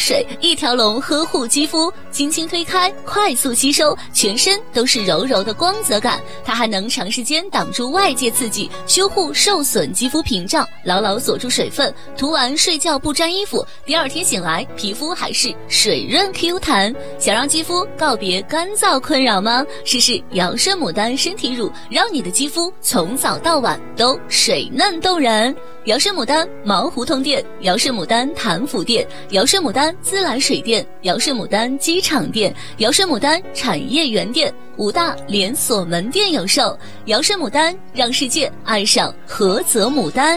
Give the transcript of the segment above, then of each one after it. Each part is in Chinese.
水，一条龙呵护肌肤，轻轻推开，快速吸收，全身都是柔柔的光泽感。它还能长时间挡住外界刺激，修护受损肌肤屏障，牢牢锁住水分。涂完睡觉不沾衣服，第二天醒来皮肤还是水润 Q 弹。想让肌肤告别干燥困扰吗？试试瑶生牡丹身体乳，让你的肌肤从早到晚都水嫩动人。瑶生牡丹毛胡同店、瑶生牡丹潭府店、瑶生牡丹自来水店、瑶生牡丹机场店、瑶生牡丹产业园店5大连锁门店有售。瑶生牡丹，让世界爱上菏泽牡丹。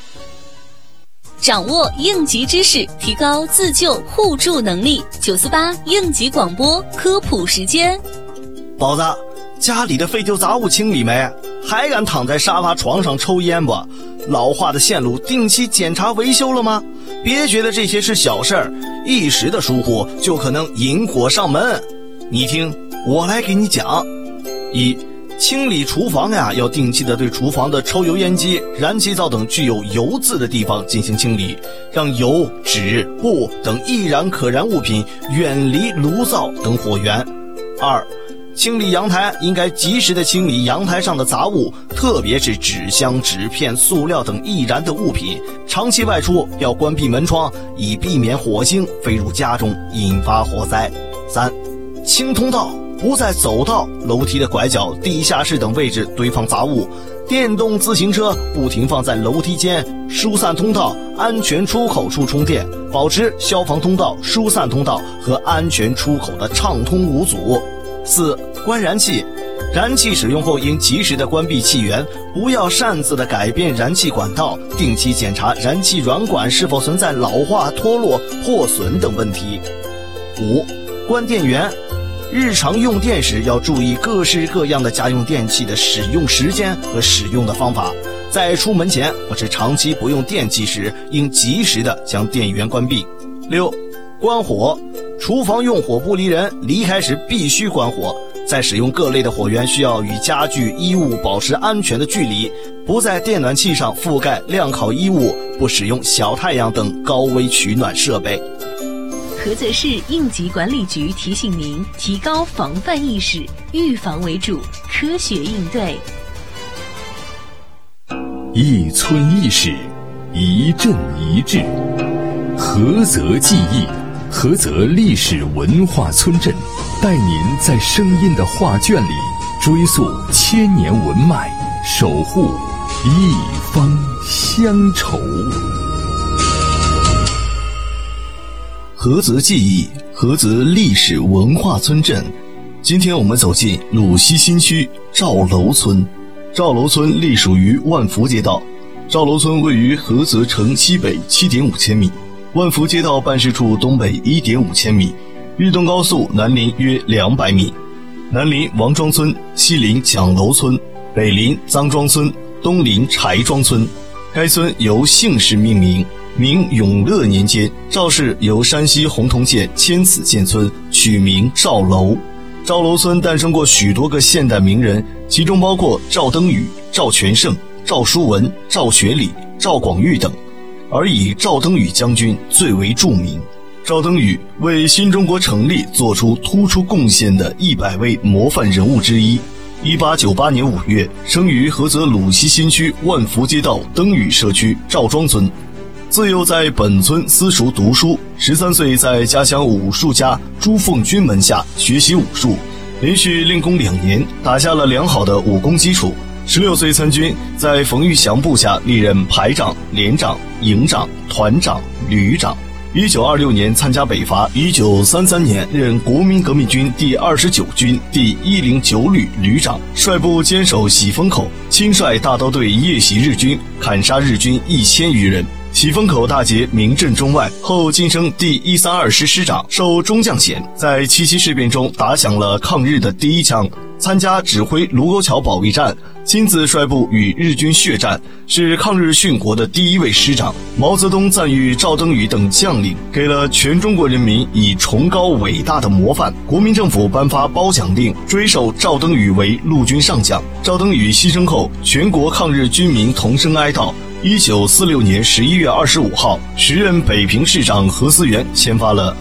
掌握应急知识，提高自救互助能力。948应急广播科普时间。 宝子，家里的废旧杂物清理没？还敢躺在沙发床上抽烟不？老化的线路定期检查维修了吗？别觉得这些是小事儿，一时的疏忽就可能引火上门。你听，我来给你讲。一，清理厨房呀，要定期的对厨房的抽油烟机、燃气灶等具有油渍的地方进行清理，让油、纸、布等易燃可燃物品远离炉灶等火源。二，清理阳台应该及时的清理阳台上的杂物，特别是纸箱、纸片、塑料等易燃的物品。长期外出要关闭门窗，以避免火星飞入家中引发火灾。三，清通道，不在走道、楼梯的拐角、地下室等位置堆放杂物。电动自行车不停放在楼梯间、疏散通道、安全出口处充电，保持消防通道、疏散通道和安全出口的畅通无阻。四，关燃气，燃气使用后应及时的关闭气源，不要擅自的改变燃气管道，定期检查燃气软管是否存在老化、脱落、破损等问题。五，关电源，日常用电时要注意各式各样的家用电器的使用时间和使用的方法，在出门前或是长期不用电器时，应及时的将电源关闭。六，关火，厨房用火不离人，离开时必须关火。在使用各类的火源，需要与家具、衣物保持安全的距离，不在电暖器上覆盖晾烤衣物，不使用小太阳等高危取暖设备。 菏泽市应急管理局提醒您，提高防范意识，预防为主，科学应对。 一村一史，一镇一志，菏泽记忆，菏泽历史文化村镇，带您在声音的画卷里追溯千年文脉，守护一方乡愁。 菏泽记忆，菏泽历史文化村镇。今天我们走进鲁西新区赵楼村。赵楼村隶属于万福街道。赵楼村位于菏泽城西北 7.5 千米，万福街道办事处东北 1.5 千米，豫东高速南邻约200米。南邻王庄村，西邻蒋楼村，北邻臧庄村，东邻柴庄村。该村由姓氏命名，明永乐年间，赵氏由山西洪洞县迁此建村，取名赵楼。赵楼村诞生过许多个现代名人，其中包括赵登禹、赵全胜、赵书文、赵学礼、赵广玉等，而以赵登禹将军最为著名。赵登禹为新中国成立做出突出贡献的100位模范人物之一。1898年5月，生于菏泽鲁西新区万福街道登禹社区赵庄村。自幼在本村私塾读书，13岁在家乡武术家朱凤军门下学习武术，连续练功2年，打下了良好的武功基础。16岁参军，在冯玉祥部下历任排长、连长、营长、团长、旅长。1926年参加北伐，1933年任国民革命军第29军第109旅旅长，率部坚守喜峰口，亲率大刀队夜袭日军，砍杀日军1000余人。喜峰口大捷名震中外，后晋升第132师师长，授中将衔，在七七事变中打响了抗日的第一枪，参加指挥卢沟桥保卫战，亲自率部与日军血战，是抗日殉国的第1位师长。毛泽东赞誉赵登禹等将领，给了全中国人民以崇高伟大的模范。国民政府颁发褒奖令，追授赵登禹为陆军上将。赵登禹牺牲后，全国抗日军民同声哀悼。1946年11月25号，时任北平市长何思源签发了